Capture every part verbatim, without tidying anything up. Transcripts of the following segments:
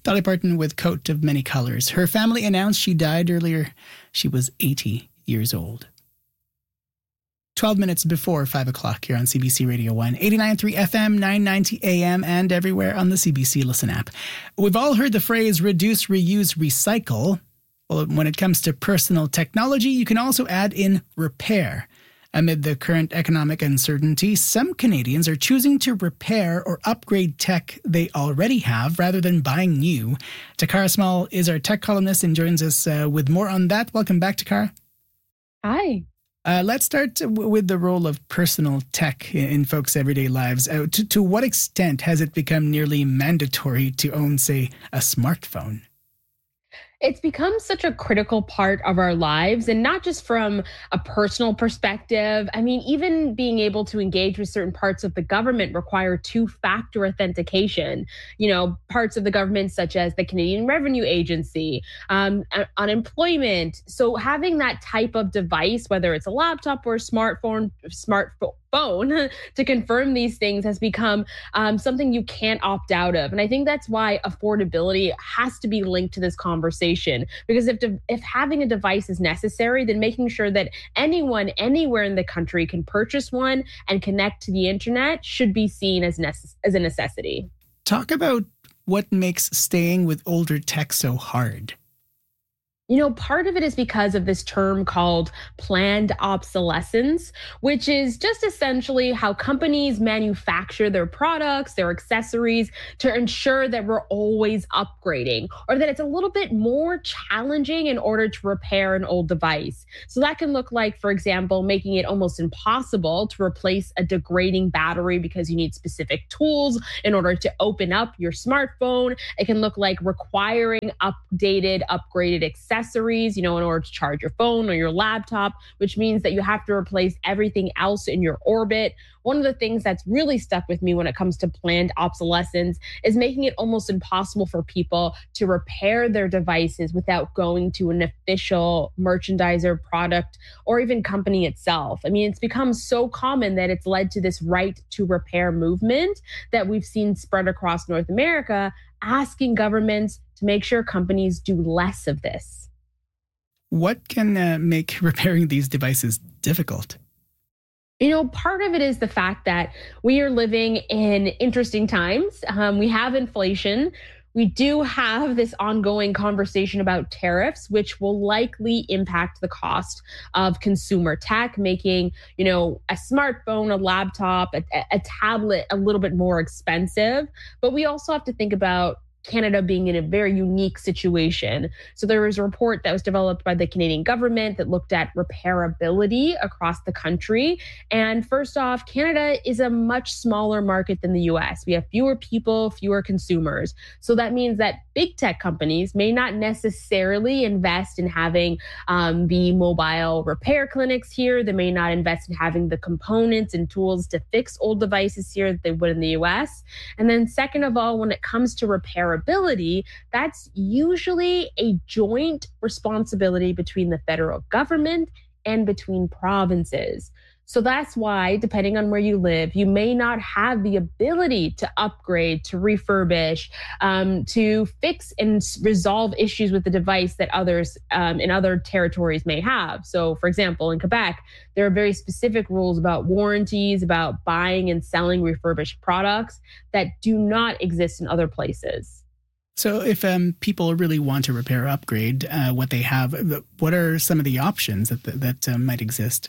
Dolly Parton with Coat of Many Colors. Her family announced she died earlier. She was eighty years old. twelve minutes before five o'clock here on C B C Radio one, eighty-nine point three F M, nine ninety A M, and everywhere on the C B C Listen app. We've all heard the phrase reduce, reuse, recycle. Well, when it comes to personal technology, you can also add in repair. Amid the current economic uncertainty, some Canadians are choosing to repair or upgrade tech they already have rather than buying new. Takara Small is our tech columnist and joins us uh, with more on that. Welcome back, Takara. Hi. Uh, let's start w- with the role of personal tech in, in folks' everyday lives. Uh, to, to what extent has it become nearly mandatory to own, say, a smartphone? It's become such a critical part of our lives, and not just from a personal perspective. I mean, even being able to engage with certain parts of the government require two-factor authentication. You know, parts of the government such as the Canadian Revenue Agency, um, unemployment. So having that type of device, whether it's a laptop or a smartphone, smartphone, phone to confirm these things has become um, something you can't opt out of. And I think that's why affordability has to be linked to this conversation. Because if de- if having a device is necessary, then making sure that anyone anywhere in the country can purchase one and connect to the internet should be seen as, necess- as a necessity. Talk about what makes staying with older tech so hard. You know, part of it is because of this term called planned obsolescence, which is just essentially how companies manufacture their products, their accessories to ensure that we're always upgrading, or that it's a little bit more challenging in order to repair an old device. So that can look like, for example, making it almost impossible to replace a degrading battery because you need specific tools in order to open up your smartphone. It can look like requiring updated, upgraded accessories accessories, you know, in order to charge your phone or your laptop, which means that you have to replace everything else in your orbit. One of the things that's really stuck with me when it comes to planned obsolescence is making it almost impossible for people to repair their devices without going to an official merchandiser, product, or even company itself. I mean, it's become so common that it's led to this right to repair movement that we've seen spread across North America, asking governments to make sure companies do less of this. What can uh, make repairing these devices difficult? You know, part of it is the fact that we are living in interesting times. Um, we have inflation. We do have this ongoing conversation about tariffs, which will likely impact the cost of consumer tech, making, you know, a smartphone, a laptop, a, a tablet a little bit more expensive. But we also have to think about Canada being in a very unique situation. So there was a report that was developed by the Canadian government that looked at repairability across the country. And first off, Canada is a much smaller market than the U S. We have fewer people, fewer consumers. So that means that big tech companies may not necessarily invest in having um, the mobile repair clinics here. They may not invest in having the components and tools to fix old devices here that they would in the U S. And then second of all, when it comes to repair ability, that's usually a joint responsibility between the federal government and between provinces. So that's why, depending on where you live, you may not have the ability to upgrade, to refurbish, um, to fix and resolve issues with the device that others um, in other territories may have. So, for example, in Quebec, there are very specific rules about warranties, about buying and selling refurbished products that do not exist in other places. So if um, people really want to repair or upgrade uh, what they have, what are some of the options that, that uh, might exist?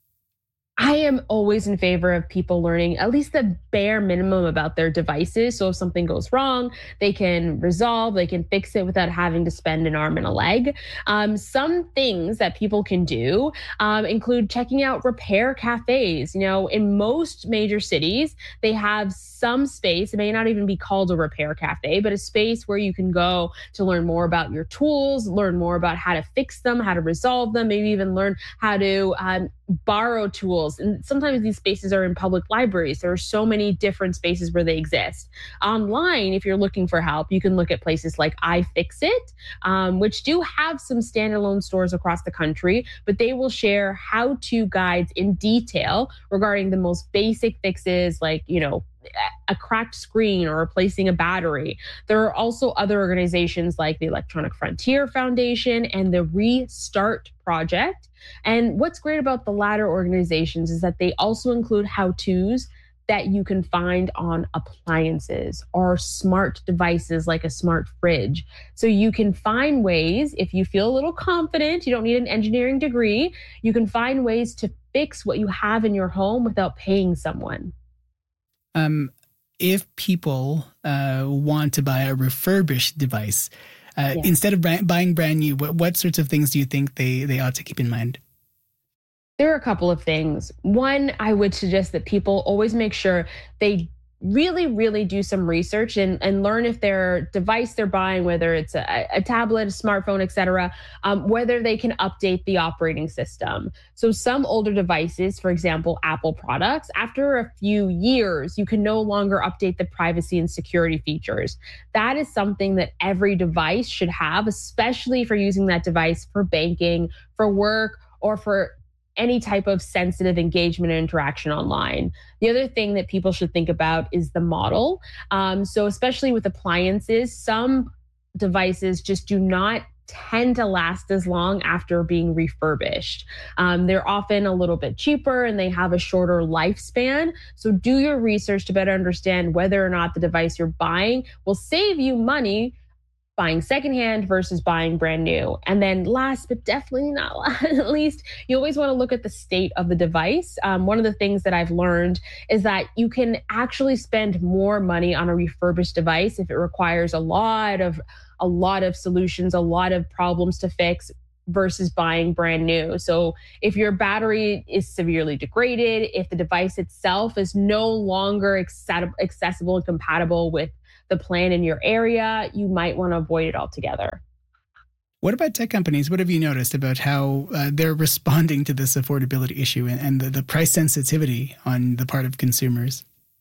I am always in favor of people learning at least the bare minimum about their devices. So if something goes wrong, they can resolve, they can fix it without having to spend an arm and a leg. Um, some things that people can do um, include checking out repair cafes. You know, in most major cities, they have some space. It may not even be called a repair cafe, but a space where you can go to learn more about your tools, learn more about how to fix them, how to resolve them, maybe even learn how to um, borrow tools. And sometimes these spaces are in public libraries. There are so many different spaces where they exist. Online, if you're looking for help, you can look at places like iFixit, um, which do have some standalone stores across the country, but they will share how-to guides in detail regarding the most basic fixes like, you know, a cracked screen or replacing a battery. There are also other organizations like the Electronic Frontier Foundation and the Restart Project. And what's great about the latter organizations is that they also include how-tos that you can find on appliances or smart devices like a smart fridge. So you can find ways, if you feel a little confident, you don't need an engineering degree, you can find ways to fix what you have in your home without paying someone. Um, if people uh, want to buy a refurbished device, uh, yeah. instead of brand, buying brand new, what, what sorts of things do you think they, they ought to keep in mind? There are a couple of things. One, I would suggest that people always make sure they really, really do some research and, and learn if their device they're buying, whether it's a, a tablet, a smartphone, et cetera, um, whether they can update the operating system. So some older devices, for example, Apple products, after a few years, you can no longer update the privacy and security features. That is something that every device should have, especially for using that device for banking, for work, or for any type of sensitive engagement and interaction online. The other thing that people should think about is the model. Um, so especially with appliances, some devices just do not tend to last as long after being refurbished. Um, they're often a little bit cheaper and they have a shorter lifespan. So do your research to better understand whether or not the device you're buying will save you money buying secondhand versus buying brand new. And then last, but definitely not least, you always want to look at the state of the device. Um, one of the things that I've learned is that you can actually spend more money on a refurbished device if it requires a lot of a lot of solutions, a lot of problems to fix versus buying brand new. So if your battery is severely degraded, if the device itself is no longer accessible and compatible with the plan in your area, you might want to avoid it altogether. What about tech companies? What have you noticed about how uh, they're responding to this affordability issue and, and the, the price sensitivity on the part of consumers?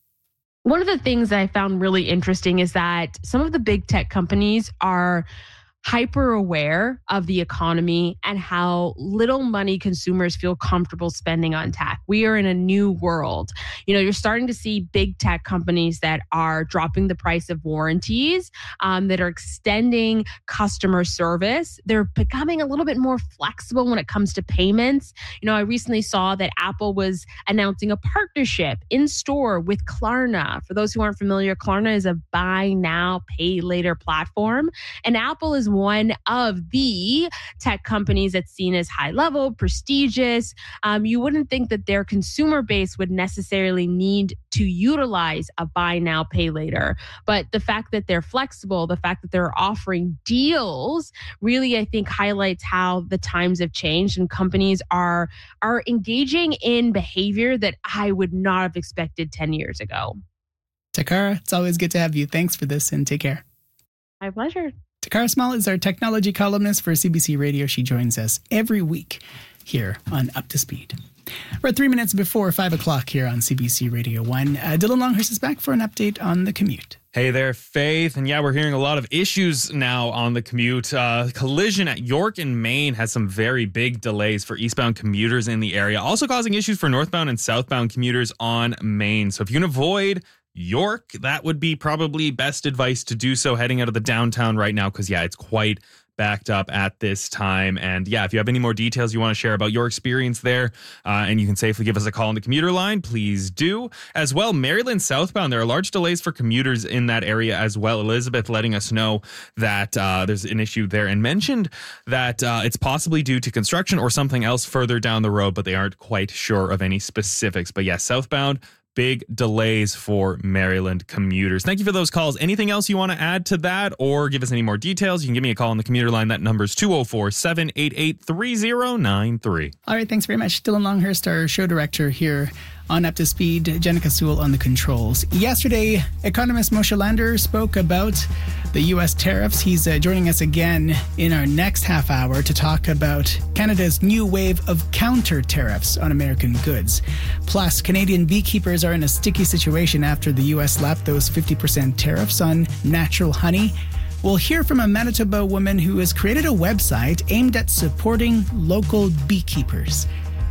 One of the things that I found really interesting is that some of the big tech companies are hyper aware of the economy and how little money consumers feel comfortable spending on tech. We are in a new world. You know, you're starting to see big tech companies that are dropping the price of warranties, um, that are extending customer service. They're becoming a little bit more flexible when it comes to payments. You know, I recently saw that Apple was announcing a partnership in store with Klarna. For those who aren't familiar, Klarna is a buy now, pay later platform. And Apple is one of the tech companies that's seen as high level, prestigious. Um, you wouldn't think that their consumer base would necessarily need to utilize a buy now, pay later. But the fact that they're flexible, the fact that they're offering deals really, I think, highlights how the times have changed and companies are, are engaging in behavior that I would not have expected ten years ago. Takara, it's always good to have you. Thanks for this and take care. My pleasure. Takara Small is our technology columnist for C B C Radio. She joins us every week here on Up to Speed. We're at three minutes before five o'clock here on C B C Radio one. Uh, Dylan Longhurst is back for an update on the commute. Hey there, Faith. And yeah, we're hearing a lot of issues now on the commute. Uh, collision at York in Maine has some very big delays for eastbound commuters in the area, also causing issues for northbound and southbound commuters on Maine. So if you can avoid York, that would be probably best advice to do so heading out of the downtown right now, because yeah, it's quite backed up at this time. And yeah, if you have any more details you want to share about your experience there, uh, and you can safely give us a call on the commuter line, please do. As well, Maryland southbound, there are large delays for commuters in that area as well. Elizabeth letting us know that uh, there's an issue there and mentioned that uh, it's possibly due to construction or something else further down the road, but they aren't quite sure of any specifics. But yeah, southbound, big delays for Maryland commuters. Thank you for those calls. Anything else you want to add to that or give us any more details, you can give me a call on the commuter line. That number is two oh four, seven eight eight, three oh nine three. All right, thanks very much. Dylan Longhurst, our show director here on Up to Speed. Jenica Sewell on the controls. Yesterday, economist Moshe Lander spoke about the U S tariffs. He's uh, joining us again in our next half hour to talk about Canada's new wave of counter tariffs on American goods. Plus, Canadian beekeepers are in a sticky situation after the U S slapped those fifty percent tariffs on natural honey. We'll hear from a Manitoba woman who has created a website aimed at supporting local beekeepers.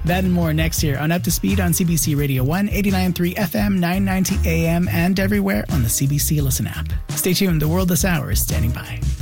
That and more next year on Up to Speed on C B C Radio one, eighty-nine point three F M, nine ninety A M, and everywhere on the C B C Listen app. Stay tuned. The World This Hour is standing by.